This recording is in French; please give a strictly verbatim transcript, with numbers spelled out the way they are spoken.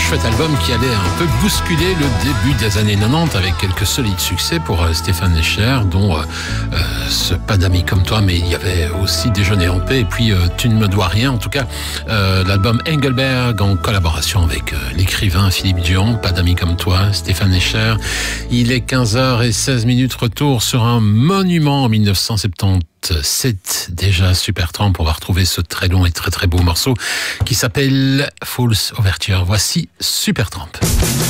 chouette album qui allait un peu bousculer le début des années quatre-vingt-dix avec quelques solides succès pour euh, Stéphane Escher, dont euh, euh, ce Pas d'amis comme toi, mais il y avait aussi Déjeuner en paix et puis euh, Tu ne me dois rien. En tout cas, euh, l'album Engelberg en collaboration avec euh, l'écrivain Philippe Dion, Pas d'amis comme toi, Stéphane Escher. Il est quinze heures seize minutes, retour sur un monument en mille neuf cent soixante-dix-sept, déjà Supertramp. On va retrouver ce très long et très très beau morceau qui s'appelle False Overture. Voici Supertramp.